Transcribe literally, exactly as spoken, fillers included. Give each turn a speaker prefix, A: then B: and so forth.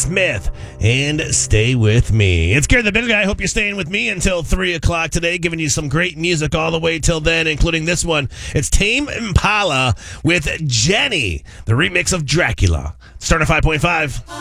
A: Smith and Stay With Me. It's Gary the Big Guy. I hope you're staying with me until three o'clock today, giving you some great music all the way till then, including this one. It's Tame Impala with Jenny, the remix of Dracula. Starting at five point five.